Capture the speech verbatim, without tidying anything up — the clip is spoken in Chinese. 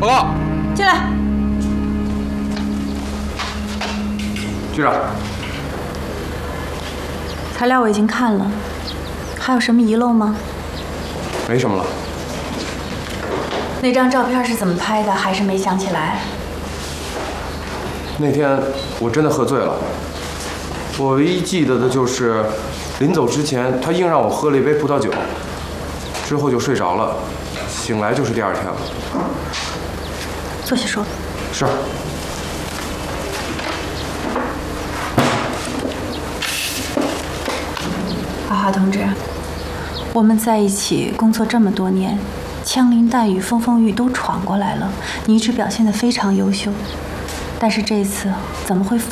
报告。 进来。 局长， 材料我已经看了，还有什么遗漏吗？ 没什么了。 那张照片是怎么拍的？还是没想起来？ 那天我真的喝醉了，我唯一记得的就是临走之前，他硬让我喝了一杯葡萄酒，之后就睡着了，醒来就是第二天了。 坐下说。 是。 阿华同志，我们在一起工作这么多年，枪林弹雨、风风雨都闯过来了，你一直表现得非常优秀，但是这一次怎么会